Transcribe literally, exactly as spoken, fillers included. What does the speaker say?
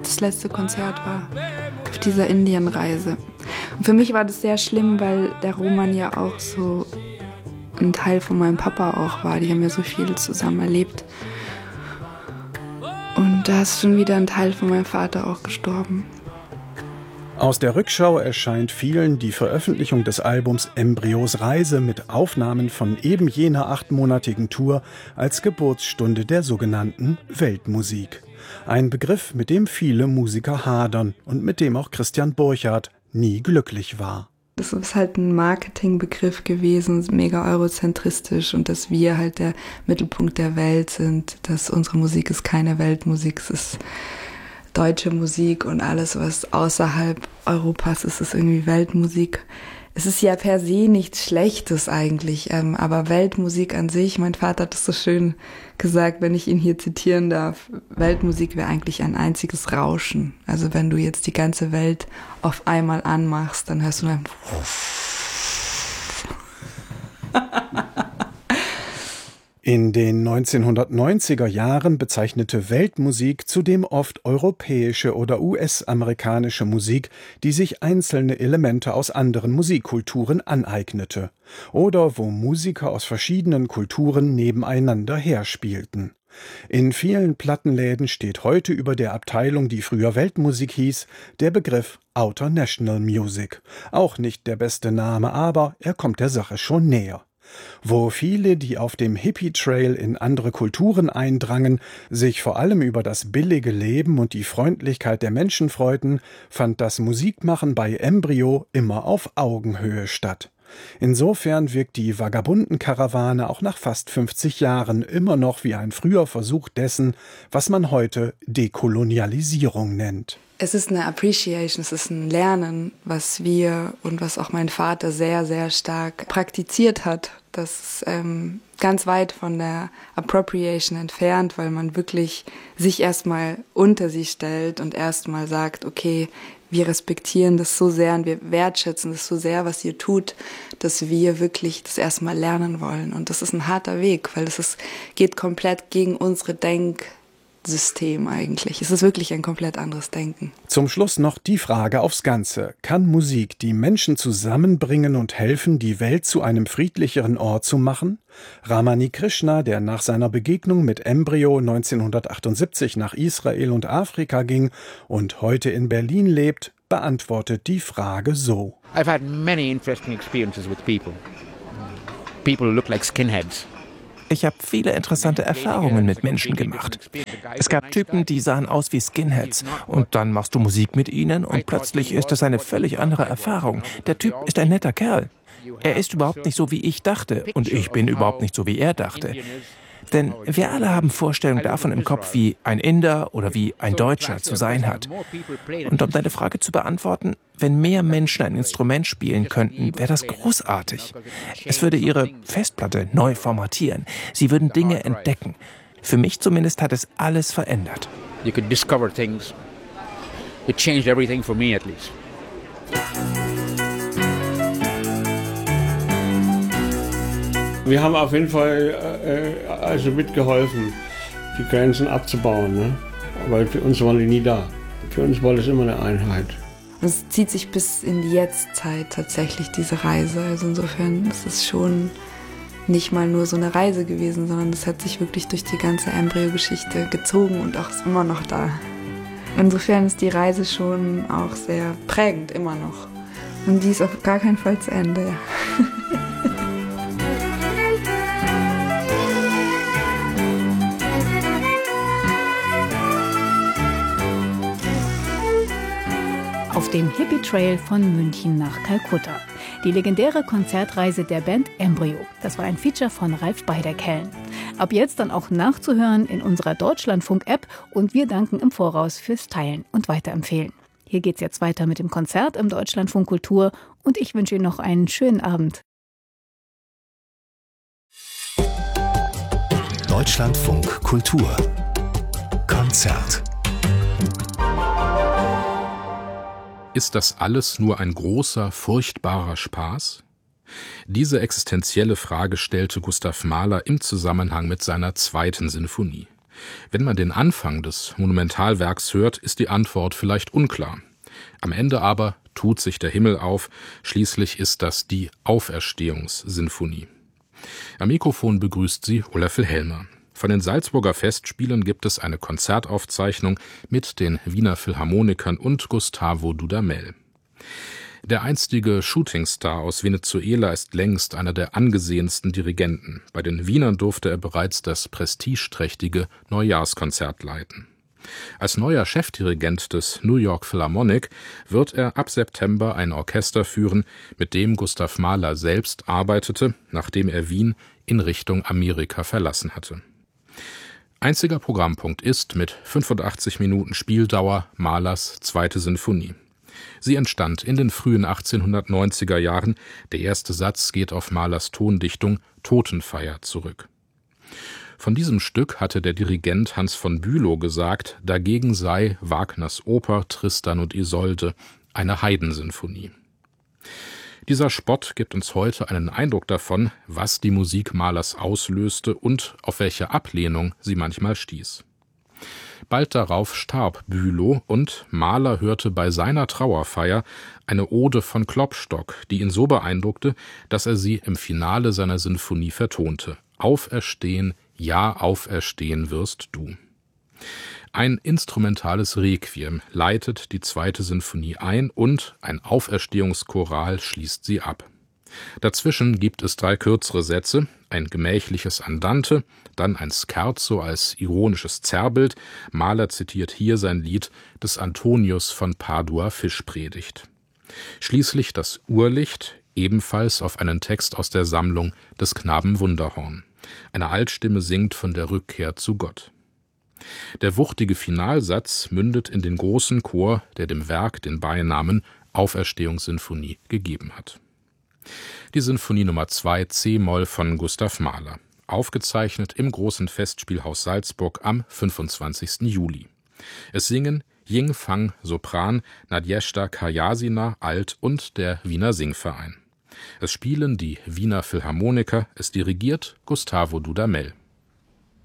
das letzte Konzert war auf dieser Indienreise. Und für mich war das sehr schlimm, weil der Roman ja auch so ein Teil von meinem Papa auch war. Die haben ja so viel zusammen erlebt. Und da ist schon wieder ein Teil von meinem Vater auch gestorben. Aus der Rückschau erscheint vielen die Veröffentlichung des Albums Embryos Reise mit Aufnahmen von eben jener achtmonatigen Tour als Geburtsstunde der sogenannten Weltmusik. Ein Begriff, mit dem viele Musiker hadern und mit dem auch Christian Burchardt nie glücklich war. Das ist halt ein Marketingbegriff gewesen, mega eurozentristisch, und dass wir halt der Mittelpunkt der Welt sind, dass unsere Musik ist keine Weltmusik, es ist deutsche Musik und alles, was außerhalb Europas ist, ist irgendwie Weltmusik. Es ist ja per se nichts Schlechtes eigentlich, ähm, aber Weltmusik an sich, mein Vater hat es so schön gesagt, wenn ich ihn hier zitieren darf, Weltmusik wäre eigentlich ein einziges Rauschen. Also wenn du jetzt die ganze Welt auf einmal anmachst, dann hörst du dann In den neunzehnhundertneunziger Jahren bezeichnete Weltmusik zudem oft europäische oder U S-amerikanische Musik, die sich einzelne Elemente aus anderen Musikkulturen aneignete oder wo Musiker aus verschiedenen Kulturen nebeneinander herspielten. In vielen Plattenläden steht heute über der Abteilung, die früher Weltmusik hieß, der Begriff Outer National Music. Auch nicht der beste Name, aber er kommt der Sache schon näher. Wo viele, die auf dem Hippie-Trail in andere Kulturen eindrangen, sich vor allem über das billige Leben und die Freundlichkeit der Menschen freuten, fand das Musikmachen bei Embryo immer auf Augenhöhe statt. Insofern wirkt die Vagabundenkarawane auch nach fast fünfzig Jahren immer noch wie ein früher Versuch dessen, was man heute Dekolonialisierung nennt. Es ist eine Appreciation, es ist ein Lernen, was wir und was auch mein Vater sehr, sehr stark praktiziert hat. Das ist ähm, ganz weit von der Appropriation entfernt, weil man wirklich sich erstmal unter sie stellt und erstmal sagt, okay, wir respektieren das so sehr und wir wertschätzen das so sehr, was ihr tut, dass wir wirklich das erstmal lernen wollen. Und das ist ein harter Weg, weil das ist, geht komplett gegen unsere Denksystem eigentlich. Es ist wirklich ein komplett anderes Denken. Zum Schluss noch die Frage aufs Ganze. Kann Musik die Menschen zusammenbringen und helfen, die Welt zu einem friedlicheren Ort zu machen? Ramani Krishna, der nach seiner Begegnung mit Embryo neunzehnhundertachtundsiebzig nach Israel und Afrika ging und heute in Berlin lebt, beantwortet die Frage so. I've had many interesting experiences with people. People who look like skinheads. Ich habe viele interessante Erfahrungen mit Menschen gemacht. Es gab Typen, die sahen aus wie Skinheads. Und dann machst du Musik mit ihnen und plötzlich ist das eine völlig andere Erfahrung. Der Typ ist ein netter Kerl. Er ist überhaupt nicht so, wie ich dachte. Und ich bin überhaupt nicht so, wie er dachte. Denn wir alle haben Vorstellungen davon im Kopf, wie ein Inder oder wie ein Deutscher zu sein hat. Und um deine Frage zu beantworten, wenn mehr Menschen ein Instrument spielen könnten, wäre das großartig. Es würde ihre Festplatte neu formatieren. Sie würden Dinge entdecken. Für mich zumindest hat es alles verändert. You could discover things. It changed everything for me at least. Wir haben auf jeden Fall äh, also mitgeholfen, die Grenzen abzubauen, ne? Weil für uns waren die nie da. Für uns war das immer eine Einheit. Es zieht sich bis in die Jetztzeit tatsächlich, diese Reise. Also insofern ist es schon nicht mal nur so eine Reise gewesen, sondern es hat sich wirklich durch die ganze Embryo-Geschichte gezogen und auch ist immer noch da. Insofern ist die Reise schon auch sehr prägend, immer noch. Und die ist auf gar keinen Fall zu Ende, ja. Auf dem Hippie Trail von München nach Kalkutta. Die legendäre Konzertreise der Band Embryo. Das war ein Feature von Ralf Beiderkellen. Ab jetzt dann auch nachzuhören in unserer Deutschlandfunk-App und wir danken im Voraus fürs Teilen und Weiterempfehlen. Hier geht's jetzt weiter mit dem Konzert im Deutschlandfunk Kultur und ich wünsche Ihnen noch einen schönen Abend. Deutschlandfunk Kultur Konzert. Ist das alles nur ein großer, furchtbarer Spaß? Diese existenzielle Frage stellte Gustav Mahler im Zusammenhang mit seiner zweiten Sinfonie. Wenn man den Anfang des Monumentalwerks hört, ist die Antwort vielleicht unklar. Am Ende aber tut sich der Himmel auf, schließlich ist das die Auferstehungssinfonie. Am Mikrofon begrüßt sie Ulla Vilhelmer. Von den Salzburger Festspielen gibt es eine Konzertaufzeichnung mit den Wiener Philharmonikern und Gustavo Dudamel. Der einstige Shootingstar aus Venezuela ist längst einer der angesehensten Dirigenten. Bei den Wienern durfte er bereits das prestigeträchtige Neujahrskonzert leiten. Als neuer Chefdirigent des New York Philharmonic wird er ab September ein Orchester führen, mit dem Gustav Mahler selbst arbeitete, nachdem er Wien in Richtung Amerika verlassen hatte. Einziger Programmpunkt ist mit fünfundachtzig Minuten Spieldauer Mahlers zweite Sinfonie. Sie entstand in den frühen achtzehnhundertneunziger Jahren. Der erste Satz geht auf Mahlers Tondichtung Totenfeier zurück. Von diesem Stück hatte der Dirigent Hans von Bülow gesagt, dagegen sei Wagners Oper Tristan und Isolde eine Heidensinfonie. Dieser Spott gibt uns heute einen Eindruck davon, was die Musik Mahlers auslöste und auf welche Ablehnung sie manchmal stieß. Bald darauf starb Bülow und Mahler hörte bei seiner Trauerfeier eine Ode von Klopstock, die ihn so beeindruckte, dass er sie im Finale seiner Sinfonie vertonte. Auferstehen, ja, auferstehen wirst du. Ein instrumentales Requiem leitet die zweite Sinfonie ein und ein Auferstehungschoral schließt sie ab. Dazwischen gibt es drei kürzere Sätze, ein gemächliches Andante, dann ein Scherzo als ironisches Zerrbild. Mahler zitiert hier sein Lied des Antonius von Padua Fischpredigt. Schließlich das Urlicht, ebenfalls auf einen Text aus der Sammlung des Knaben Wunderhorn. Eine Altstimme singt von der Rückkehr zu Gott. Der wuchtige Finalsatz mündet in den großen Chor, der dem Werk den Beinamen Auferstehungssinfonie gegeben hat. Die Sinfonie Nummer zwei C-Moll von Gustav Mahler, aufgezeichnet im Großen Festspielhaus Salzburg am fünfundzwanzigsten Juli. Es singen Ying Fang Sopran, Nadjezhda Kajasina Alt und der Wiener Singverein. Es spielen die Wiener Philharmoniker, es dirigiert Gustavo Dudamel.